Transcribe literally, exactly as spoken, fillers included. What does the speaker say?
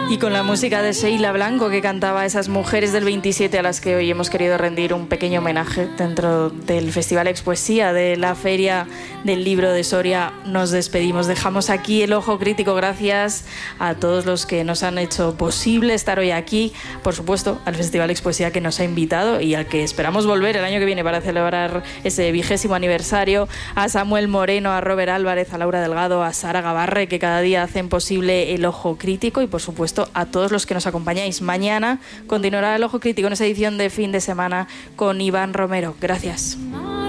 Y con la música de Sheila Blanco, que cantaba a esas mujeres del veintisiete a las que hoy hemos querido rendir un pequeño homenaje dentro del Festival Expoesía de la Feria del Libro de Soria, nos despedimos. Dejamos aquí el ojo crítico. Gracias a todos los que nos han hecho posible estar hoy aquí. Por supuesto, al Festival Expoesía que nos ha invitado y al que esperamos volver el año que viene para celebrar ese vigésimo aniversario. A Samuel Moreno, a Robert Álvarez, a Laura Delgado, a Sara Gabarre, que cada día hacen posible el ojo crítico, y por supuesto a todos los que nos acompañáis. Mañana continuará el ojo crítico en esa edición de fin de semana con Iván Romero. Gracias.